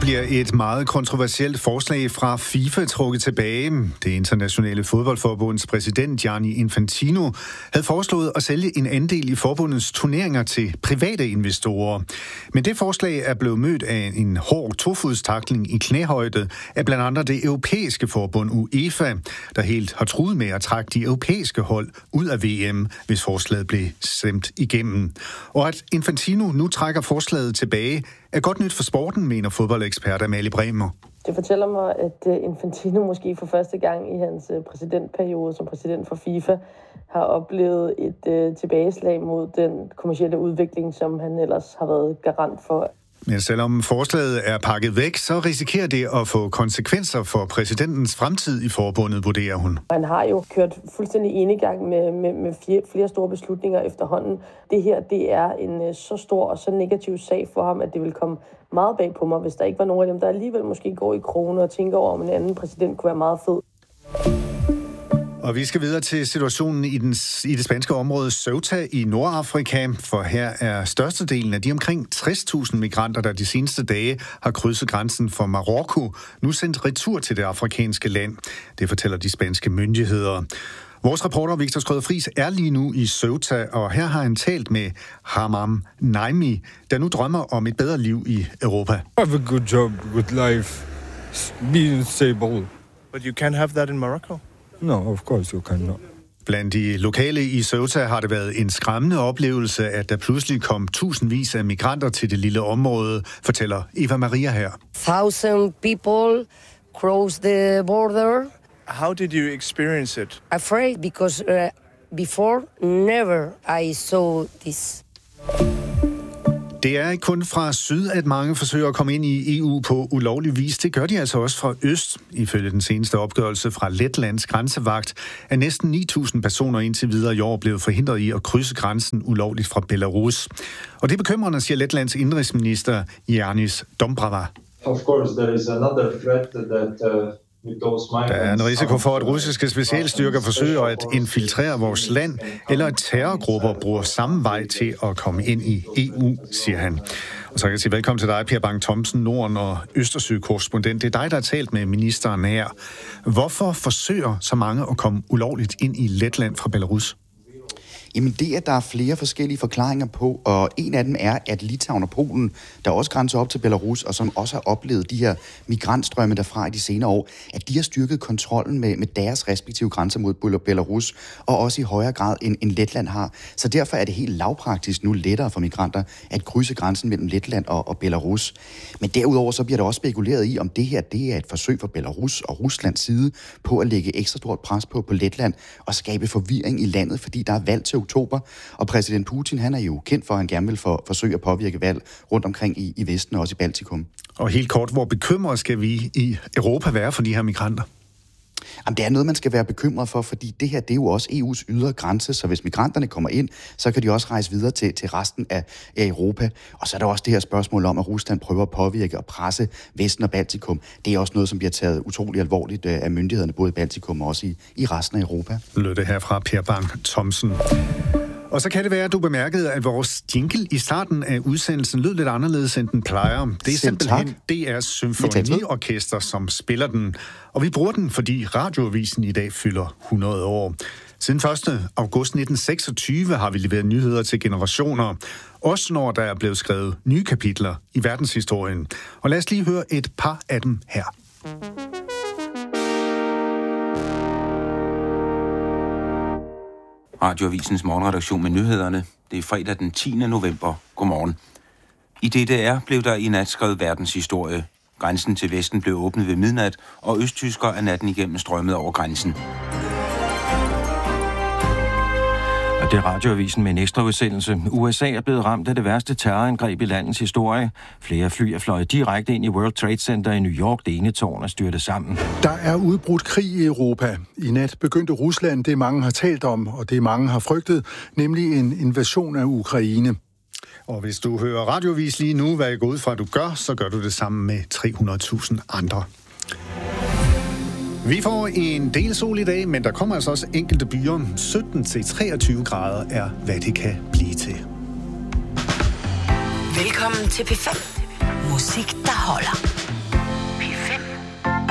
bliver et meget kontroversielt forslag fra FIFA trukket tilbage. Det internationale fodboldforbunds præsident Gianni Infantino havde foreslået at sælge en andel i forbundets turneringer til private investorer. Men det forslag er blevet mødt af en hård tofodstakling i knæhøjde af blandt andet det europæiske forbund UEFA, der helt har truet med at trække de europæiske hold ud af VM, hvis forslaget blev stemt igennem. Og at Infantino nu trækker forslaget tilbage, er godt nyt for sporten, mener fodboldekspert Amalie Bremer. Det fortæller mig, at Infantino måske for første gang i hans præsidentperiode som præsident for FIFA har oplevet et tilbageslag mod den kommercielle udvikling, som han ellers har været garant for. Men selvom forslaget er pakket væk, så risikerer det at få konsekvenser for præsidentens fremtid i forbundet, vurderer hun. Han har jo kørt fuldstændig enegang med flere store beslutninger efterhånden. Det her, det er en så stor og så negativ sag for ham, at det vil komme meget bag på mig, hvis der ikke var nogen af dem, der alligevel måske går i krone og tænker over, om en anden præsident kunne være meget fed. Og vi skal videre til situationen i det spanske område Ceuta i Nordafrika, for her er størstedelen af de omkring 60.000 migranter, der de seneste dage har krydset grænsen for Marokko, nu sendt retur til det afrikanske land. Det fortæller de spanske myndigheder. Vores reporter Victor Skrøder-Friis er lige nu i Ceuta, og her har han talt med Hamam Naimi, der nu drømmer om et bedre liv i Europa. Have a good job, good life, be stable. But you can't have that in Morocco? No, of course you cannot. Blandt de lokale i Ceuta har det været en skræmmende oplevelse, at der pludselig kom tusindvis af migranter til det lille område, fortæller Eva Maria her. 1,000 people cross the border. How did you experience it? Afraid because before never I saw this. Det er ikke kun fra syd, at mange forsøger at komme ind i EU på ulovlig vis. Det gør de altså også fra øst. Ifølge den seneste opgørelse fra Letlands grænsevagt er næsten 9.000 personer indtil videre i år blevet forhindret i at krydse grænsen ulovligt fra Belarus. Og det er bekymrende, siger Letlands indrigsminister Jānis Dombrava. Of course, there is another threat that der er en risiko for, at russiske specialstyrker forsøger at infiltrere vores land, eller at terrorgrupper bruger samme vej til at komme ind i EU, siger han. Og så kan jeg sige velkommen til dig, Per Bang-Thomsen, Norden- og Østersø-korrespondent. Det er dig, der har talt med ministeren her. Hvorfor forsøger så mange at komme ulovligt ind i Letland fra Belarus? Jamen det, at der er flere forskellige forklaringer på, og en af dem er, at Litauen og Polen, der også grænser op til Belarus, og som også har oplevet de her migrantstrømme derfra i de senere år, at de har styrket kontrollen med deres respektive grænser mod Belarus, og også i højere grad end Letland har. Så derfor er det helt lavpraktisk nu lettere for migranter at krydse grænsen mellem Letland og Belarus. Men derudover så bliver der også spekuleret i, om det her det er et forsøg fra Belarus og Ruslands side på at lægge ekstra stort pres på Letland og skabe forvirring i landet, fordi der er valg til oktober, og præsident Putin, han er jo kendt for, at han gerne vil forsøge at påvirke valg rundt omkring i Vesten og også i Baltikum. Og helt kort, hvor bekymret skal vi i Europa være for de her migranter? Jamen, det er noget, man skal være bekymret for, fordi det her, det er jo også EU's ydre grænse, så hvis migranterne kommer ind, så kan de også rejse videre til resten af Europa. Og så er der også det her spørgsmål om, at Rusland prøver at påvirke og presse Vesten og Baltikum. Det er også noget, som bliver taget utrolig alvorligt af myndighederne, både i Baltikum og også i resten af Europa. Lød det her fra Per Bang-Thomsen. Og så kan det være, at du bemærkede, at vores jingle i starten af udsendelsen lød lidt anderledes, end den plejer. Det er simpelthen DR's symfoniorkester, som spiller den. Og vi bruger den, fordi Radioavisen i dag fylder 100 år. Siden 1. august 1926 har vi leveret nyheder til generationer. Også når der er blevet skrevet nye kapitler i verdenshistorien. Og lad os lige høre et par af dem her. Radioavisens morgenredaktion med nyhederne. Det er fredag den 10. november. Godmorgen. I DDR blev der i nat skrevet verdenshistorie. Grænsen til Vesten blev åbnet ved midnat, og østtyskere er natten igennem strømmet over grænsen. Og det er Radioavisen med en ekstra udsendelse. USA er blevet ramt af det værste terrorangreb i landets historie. Flere fly er fløjet direkte ind i World Trade Center i New York. Det ene tårn er styrtet sammen. Der er udbrudt krig i Europa. I nat begyndte Rusland det, mange har talt om, og det mange har frygtet, nemlig en invasion af Ukraine. Og hvis du hører Radioavis lige nu, hvad jeg går ud fra, at du gør, så gør du det sammen med 300.000 andre. Vi får en del sol i dag, men der kommer altså også enkelte byer. 17-23 grader er, hvad det kan blive til. Velkommen til P5. Musik, der holder.